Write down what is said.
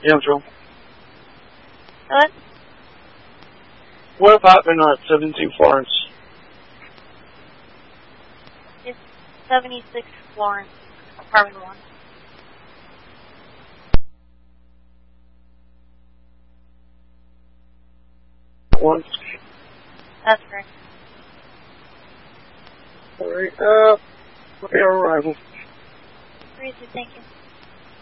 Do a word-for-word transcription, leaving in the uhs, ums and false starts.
Yeah, Joe. What? What apartment at seventeen Florence? It's seventy-six Florence, apartment one. One. That's correct. Alright, uh, okay, arrival. Thank you.